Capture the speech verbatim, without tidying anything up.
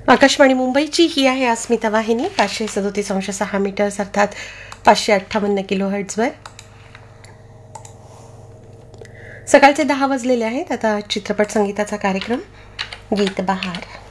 आकाशवाणी मुंबईची ही आहे अस्मिता वाहिनी पाचशे सदोतीस अंश सहा मीटर्स अर्थात पाचशे अठ्ठावन्न किलो हर्ट्झवर. सकाळचे दहा वाजलेले आहेत. आता चित्रपट संगीताचा कार्यक्रम गीत बहार.